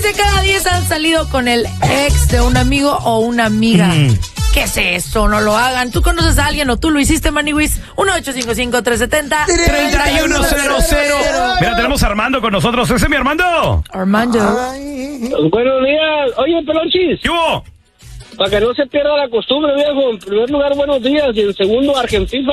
7 cada 10 han salido con el ex de un amigo o una amiga. ¿Qué es eso? No lo hagan. ¿Tú conoces a alguien o tú lo hiciste, Maniwis? 1-855-370-3100. Mira, tenemos a Armando con nosotros. ¿Ese es mi Armando? Armando. Buenos días. Oye, Pelonchis. ¿Qué hubo? Para que no se pierda la costumbre, viejo. En primer lugar, buenos días. Y en segundo, Argentina.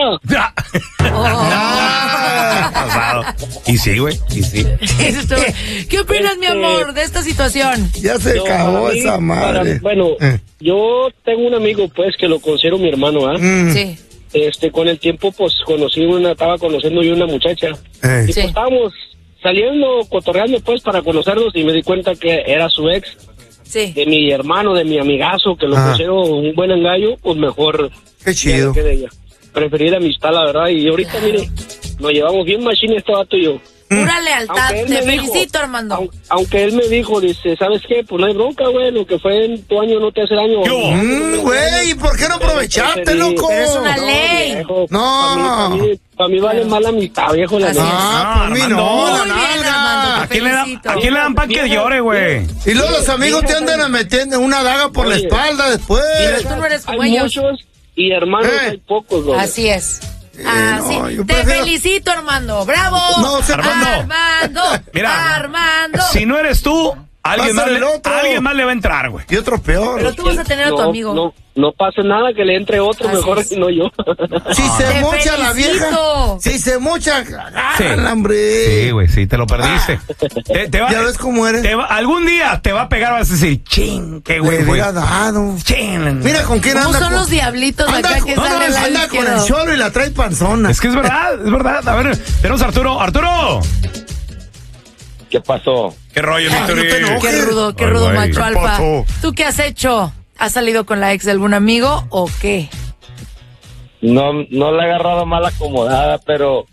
Pasado. Y sí, güey. Y sí. ¿Qué opinas, mi amor, de esta situación? Ya se acabó esa madre. Yo tengo un amigo, pues, que lo considero mi hermano, ¿ah? Sí. Con el tiempo, pues, estaba conociendo yo una muchacha. Y pues estábamos saliendo, cotorreando, pues, para conocernos, y me di cuenta que era su ex. Sí. De mi hermano, de mi amigazo, que lo considero un buen engaño, pues mejor. Qué chido. Preferí la amistad, la verdad, y ahorita, mire, nos llevamos bien machín este vato y yo. Pura lealtad, te felicito, Armando. Aunque él me dijo, dice, ¿sabes qué? Pues no hay bronca, güey, lo que fue en tu año no te hace daño. Güey, ¿y por qué no aprovechaste, loco? Pero es una ley. Viejo, para mí vale más la mitad, viejo, la neta. Para mí no, la nalga. ¿A quién le dan pan que llore, güey? Y luego los amigos te andan metiendo una daga por la espalda después. Pero tú no eres como Hay ellos. muchos y hermanos hay pocos, güey. Así es. no, yo Te prefiero- felicito, Armando. ¡Bravo! No, Armando. Mira, Armando. Si no eres tú, alguien Pásale el otro. más le va a entrar, güey. Y otro peor. Pero tú vas a tener a tu amigo. No pasa nada, que le entre otro, Así mejor es. que no yo. Si se Te mocha la vieja. felicito. Si se mocha, Sí. agárrala, hombre. Sí, güey, sí, te lo perdiste. Ya ves cómo eres. Algún día te va a pegar, vas a decir, ching, qué güey, Le güey. hubiera dado. Ching. Mira con quién ¿Cómo anda. son los diablitos acá que salen al anda con el izquierdo? cholo y la trae panzona. Es que es verdad, es verdad. A ver, tenemos a Arturo. ¡Arturo! ¿Qué pasó? ¿Qué rollo, Ay, Víctor? no te enojes. Qué Ay, rudo güey. macho ¿Qué alfa. pasó? ¿Tú qué has hecho? ¿Has salido con la ex de algún amigo o qué? No la he agarrado mal acomodada, pero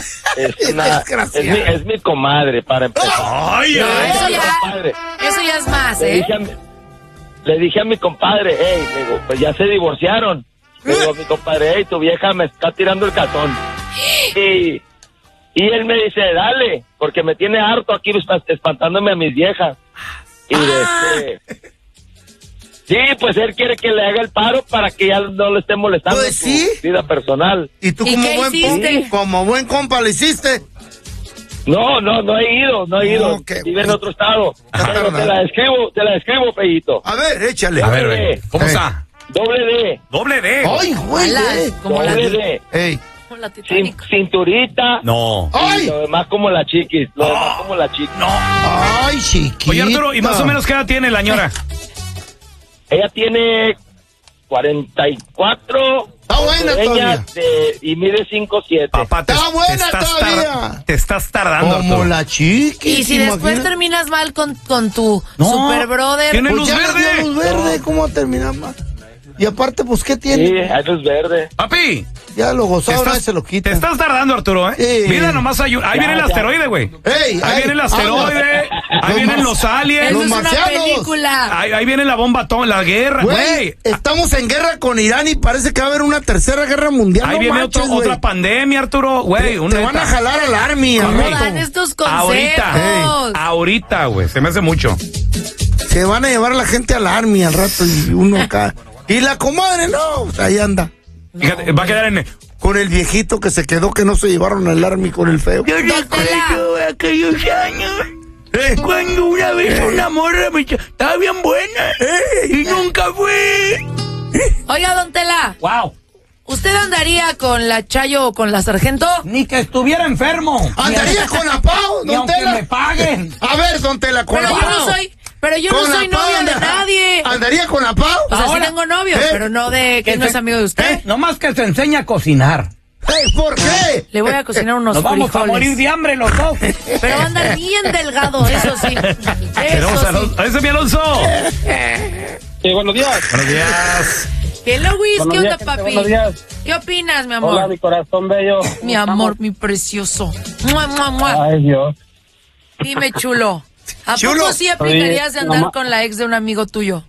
es mi comadre, para empezar. Ay, No, ay. eso ya es más, ¿eh? Le dije a mi compadre, hey, le digo, pues ya se divorciaron. Le digo a mi compadre, hey, tu vieja me está tirando el calzón. Y él me dice, dale, porque me tiene harto aquí espantándome a mis viejas. Y sí, pues él quiere que le haga el paro para que ya no le esté molestando Pues su sí. vida personal. Y tú ¿Y qué hiciste? como buen compa le hiciste. No he ido. qué Vive en bueno. otro estado. Está Pero tardando. te la describo, Pellito. A ver, échale. A ver, güey. ¿Cómo está? Doble D. Doble D. Ay, güey. Como la, Doble D. Ey. como la Titanic. Cinturita. No. Y Ay. lo demás como la chiquis. No. Ay, chiquita. Oye, Arturo, ¿y más o menos qué edad tiene la señora? Ella tiene 44. Está buena todavía. Y mide 5'7". Papá, Está buena todavía. te estás tardando, Como Arturo. la chiquis. Y si después terminas mal con tu super brother, tiene Pues luz ya verde. le dio luz verde. ¿Cómo terminar mal? Y aparte, pues, ¿qué Sí, tiene? hay luz verde. Papi, Ya lo gozado, estás- nadie se lo quita. te estás tardando, Arturo, ¿eh? Sí. Mira, nomás ahí viene el ya. asteroide, güey. Ey, Ahí viene el asteroide, ahí vienen los aliens, eso los es una marcianos. película. ahí viene la bomba atómica, la guerra, Güey, güey. estamos en guerra con Irán y parece que va a haber una tercera guerra mundial. Ahí no viene manches, güey. otra pandemia, Arturo, güey. Te van a jalar al army, al ¿Cómo rato. dan estos consejos? Ahorita, güey, se me hace mucho. Se van a llevar a la gente al army al rato y uno acá. Y la comadre, no, pues ahí anda. Fíjate, va a quedar en... Con el viejito que se quedó, que no se llevaron al army con el feo. Yo recuerdo aquellos años cuando una vez una morra estaba bien buena y nunca fue. Oiga, don Tela, Wow. ¿usted andaría con la Chayo o con la Sargento? Ni que estuviera enfermo. ¿Andaría con la Pau, Ni don aunque Tela? me paguen. A ver, don Tela, con Pero la yo Pau. no soy novia de nadie. ¿Andaría con la Pau? O sea, sí Ahora, tengo novio, pero no de que no es amigo de usted. Nomás que se enseña a cocinar. ¿Por qué? Le voy a cocinar unos Nos vamos a frijoles. morir de hambre los dos. Pero va a andar bien delgado, eso sí. Tenemos a Eso sí. ese es mi Alonso. Sí, buenos días. Buenos días. Hello, Luis, ¿qué Buenos onda, días, gente, papi? buenos días. ¿Qué opinas, mi amor? Hola, mi corazón bello. Mi amor, mi precioso. ¡Mua, mua, mua! Ay, Dios. Dime, chulo. ¿A Chulo. poco sí aplicarías de andar mamá. con la ex de un amigo tuyo?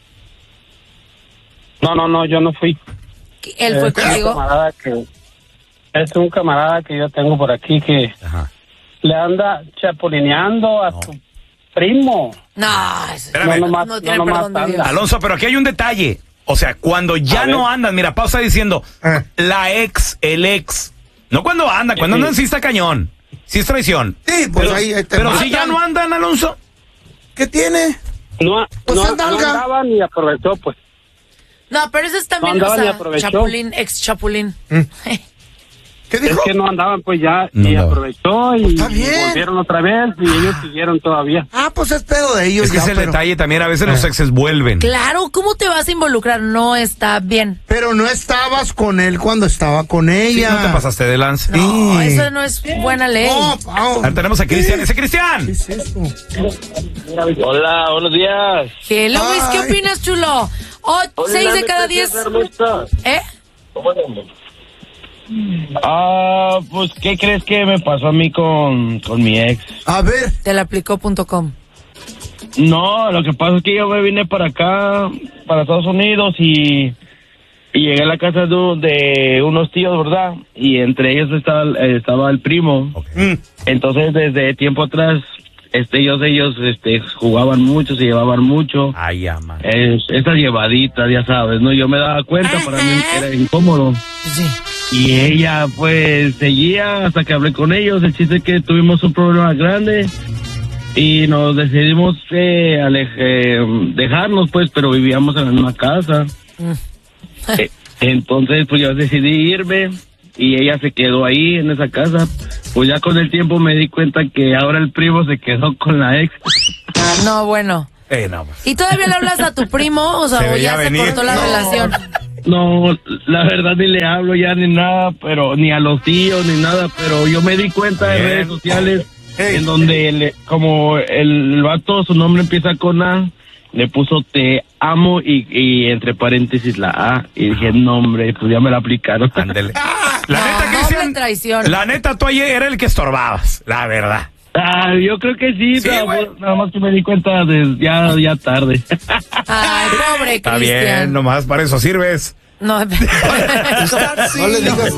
No, yo no fui. ¿Él fue contigo? Es un camarada que yo tengo por aquí que Ajá. le anda chapulineando a su primo. No, Espérame. no tiene perdón de Dios. Alonso, pero aquí hay un detalle. O sea, cuando ya no andan, mira, Pau está diciendo, la ex, el ex. No cuando andan, cuando andan sí está cañón. Sí es traición. Sí, pues ahí te pero matan. si ya no andan, Alonso. ¿Qué tiene? No andaba ni aprovechó, pues. No, pero eso es también, No o andaba ni sea, aprovechó. Chapulín, ex Chapulín. ¿Qué Es dijo? que no andaban, pues ya, No y andaba. aprovechó y Está bien. volvieron otra vez y ellos siguieron todavía. Ah, pues es pedo de ellos. Es que ya, es el pero, detalle también, a veces los exes vuelven. Claro, ¿cómo te vas a involucrar? No está bien. pero no estabas con él cuando estaba con Sí, ella. no te pasaste de lanza. No, Sí. eso no es buena ley. No, Pau. Ahora tenemos a Cristian. ¡Ese Cristian! ¿Qué es eso? Hola, buenos días. Hello, Luis, ¿qué Ay. opinas, chulo? 6 de cada 10. ¿Eh? Pues, ¿qué crees que me pasó a mí con mi ex? A ver. Te la aplicó.com. No, lo que pasa es que yo me vine para acá, para Estados Unidos, y llegué a la casa de unos tíos, ¿verdad? Y entre ellos estaba el primo. Entonces, desde tiempo atrás, ellos jugaban mucho, se llevaban mucho. Ay, ama. Esas llevaditas, ya sabes, ¿no? Yo me daba cuenta, para mí era incómodo. Sí. Y ella, pues, seguía hasta que hablé con ellos. El chiste es que tuvimos un problema grande y nos decidimos dejarnos, pues, pero vivíamos en la misma casa. Entonces, pues, yo decidí irme y ella se quedó ahí en esa casa. Pues ya con el tiempo me di cuenta que ahora el primo se quedó con la ex. No, bueno. No, pues. ¿Y todavía le hablas a tu primo? O sea, Se o veía ya venir. se cortó la relación. No, la verdad ni le hablo ya ni nada, pero ni a los tíos ni nada, pero yo me di cuenta de Bien. redes sociales Hey. en donde como el vato, su nombre empieza con A, le puso te amo y entre paréntesis la A, y dije, no hombre, pues ya me la aplicaron. Ándele. La No, neta, doble Cristian. traición. La neta, tú ayer era el que estorbabas, la verdad. Yo creo que sí, Sí, güey. nada más que me di cuenta ya tarde. Ay, pobre Está Cristian. bien, nomás para eso sirves. No, No le digas